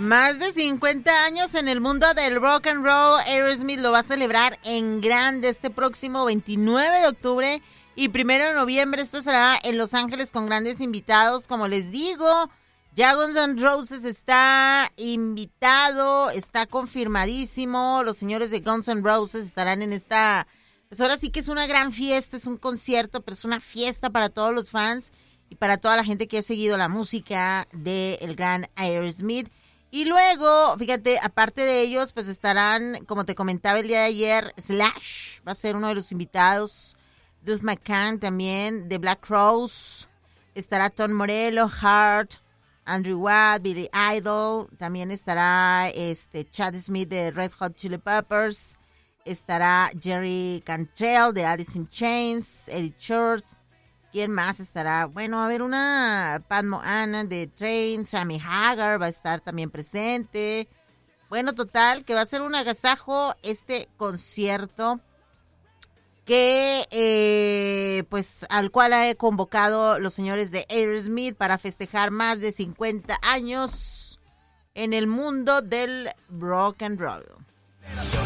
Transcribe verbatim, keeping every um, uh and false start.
Más de cincuenta años en el mundo del rock and roll. Aerosmith lo va a celebrar en grande este próximo veintinueve de octubre y primero de noviembre. Esto será en Los Ángeles con grandes invitados. Como les digo, ya Guns N' Roses está invitado, está confirmadísimo. Los señores de Guns N' Roses estarán en esta... Pues ahora sí que es una gran fiesta, es un concierto, pero es una fiesta para todos los fans y para toda la gente que ha seguido la música del gran Aerosmith. Y luego, fíjate, aparte de ellos, pues estarán, como te comentaba el día de ayer, Slash va a ser uno de los invitados, Duff McCann también, de Black Crowes, estará Tom Morello, Hart, Andrew Watt, Billy Idol, también estará este Chad Smith de Red Hot Chili Peppers, estará Jerry Cantrell de Alice in Chains, Eddie Church. ¿Quién más estará? Bueno, a ver, una Pat Moana de Train, Sammy Hagar va a estar también presente. Bueno, total, que va a ser un agasajo este concierto que, eh, pues, al cual ha convocado los señores de Aerosmith para festejar más de cincuenta años en el mundo del rock and roll.